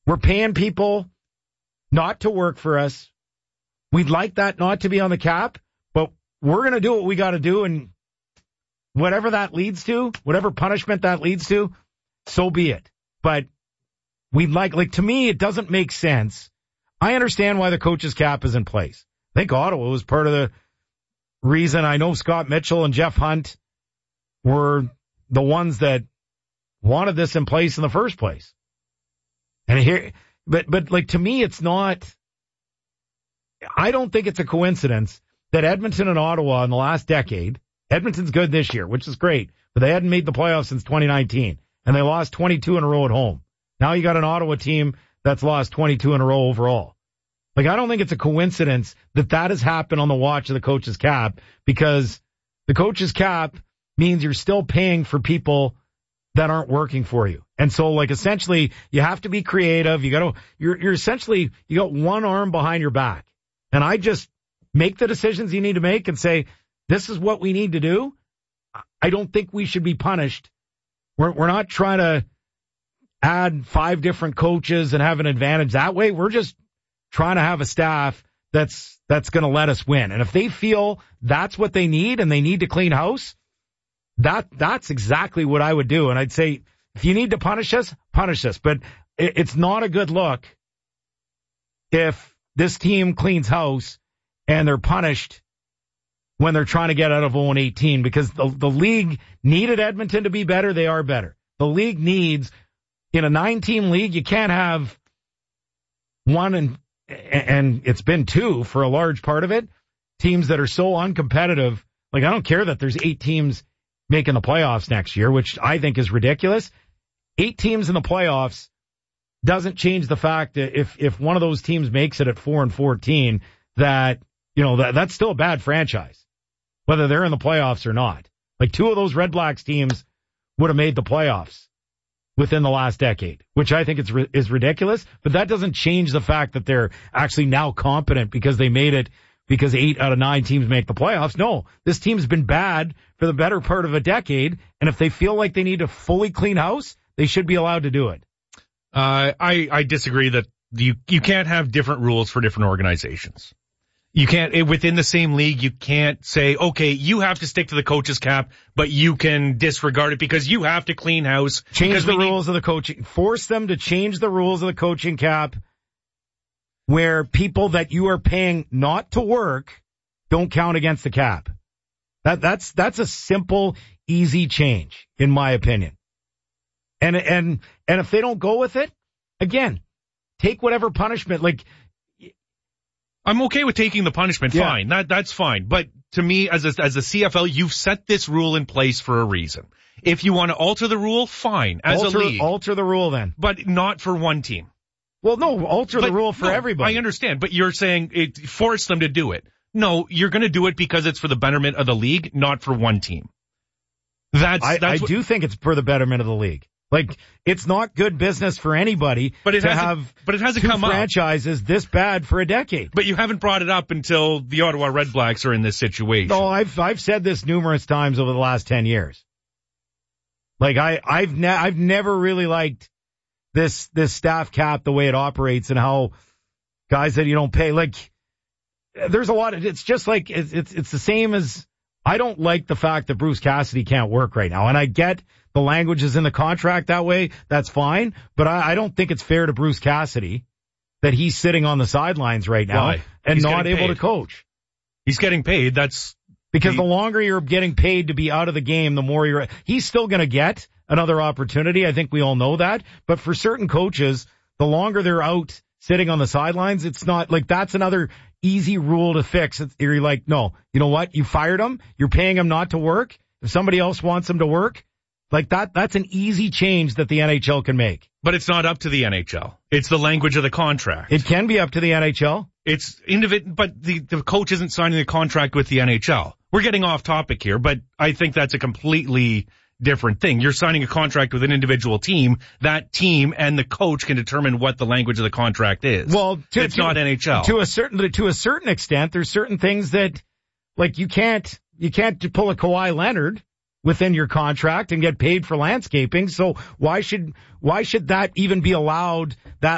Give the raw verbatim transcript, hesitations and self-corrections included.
We're paying people not to work for us. We'd like that not to be on the cap, but we're going to do what we got to do, and whatever that leads to, whatever punishment that leads to, so be it. But we'd like, like, to me, it doesn't make sense. I understand why the coach's cap is in place. I think Ottawa was part of the reason. I know Scott Mitchell and Jeff Hunt were the ones that wanted this in place in the first place. And here, but, but like, to me, it's not, I don't think it's a coincidence that Edmonton and Ottawa in the last decade, Edmonton's good this year, which is great, but they hadn't made the playoffs since twenty nineteen, and they lost twenty-two in a row at home. Now you got an Ottawa team that's lost twenty-two in a row overall. Like, I don't think it's a coincidence that that has happened on the watch of the coach's cap, because the coach's cap means you're still paying for people that aren't working for you. And so, like, essentially, you have to be creative. You got to, you're, you're essentially, you got one arm behind your back. And I just make the decisions you need to make and say, this is what we need to do. I don't think we should be punished. We're, we're not trying to add five different coaches and have an advantage that way. We're just trying to have a staff that's, that's going to let us win. And if they feel that's what they need and they need to clean house, that, that's exactly what I would do. And I'd say, if you need to punish us, punish us. But it, it's not a good look if this team cleans house and they're punished when they're trying to get out of oh and eighteen, because the, the league needed Edmonton to be better. They are better. The league needs, in a nine-team league, you can't have one, and and it's been two for a large part of it, teams that are so uncompetitive. Like, I don't care that there's eight teams making the playoffs next year, which I think is ridiculous. Eight teams in the playoffs doesn't change the fact that if, if one of those teams makes it at four and fourteen, that, you know, that that's still a bad franchise, whether they're in the playoffs or not. Like, two of those Red Blacks teams would have made the playoffs within the last decade, which I think is, is ridiculous. But that doesn't change the fact that they're actually now competent because they made it, because eight out of nine teams make the playoffs. No, this team's been bad for the better part of a decade. And if they feel like they need to fully clean house, they should be allowed to do it. Uh, I, I disagree that you, you can't have different rules for different organizations. You can't, within the same league, you can't say, okay, you have to stick to the coach's cap, but you can disregard it because you have to clean house. Change the rules of the coaching. Force them to change the rules of the coaching cap where people that you are paying not to work don't count against the cap. That, that's, that's a simple, easy change, in my opinion. And, and, and if they don't go with it, again, take whatever punishment, like, I'm okay with taking the punishment, yeah. fine. That, that's fine. But to me, as a, as a C F L, you've set this rule in place for a reason. If you want to alter the rule, fine, as alter, a league. Alter the rule then. But not for one team. Well, no, alter but, the rule for no, everybody. I understand, but you're saying it, force them to do it. No, you're going to do it because it's for the betterment of the league, not for one team. That's, I, that's I what, do think it's for the betterment of the league. Like, it's not good business for anybody but it to hasn't, have but it hasn't two come franchises up. this bad for a decade. But you haven't brought it up until the Ottawa Red Blacks are in this situation. No, I've I've said this numerous times over the last ten years. Like, I I've ne- I've never really liked this this staff cap, the way it operates, and how guys that you don't pay. Like, there's a lot of, it's just like it's it's it's the same as, I don't like the fact that Bruce Cassidy can't work right now, and I get the language is in the contract that way. That's fine. But I, I don't think it's fair to Bruce Cassidy that he's sitting on the sidelines right now Why? and He's not getting able paid. to coach. He's getting paid. That's because he, the longer you're getting paid to be out of the game, the more you're, he's still going to get another opportunity. I think we all know that. But for certain coaches, the longer they're out sitting on the sidelines, it's not like, that's another easy rule to fix. It's, you're like, no, you know what? You fired him. You're paying him not to work. If somebody else wants him to work, like that, that's an easy change that the N H L can make. But it's not up to the N H L. It's the language of the contract. It can be up to the N H L. It's individual, but the, the coach isn't signing the contract with the N H L. We're getting off topic here, but I think that's a completely different thing. You're signing a contract with an individual team. That team and the coach can determine what the language of the contract is. Well, to, it's to, not N H L. To a certain, to a certain extent, there's certain things that, like, you can't, you can't pull a Kawhi Leonard within your contract and get paid for landscaping. So why should, why should that even be allowed, that